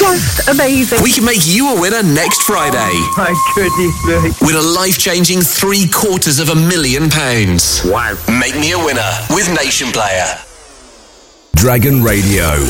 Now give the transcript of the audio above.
Just amazing. We can make you a winner next Friday. Oh, my goodness me. Win a life-changing £750,000. Wow. Make me a winner with Nation Player. Dragon Radio.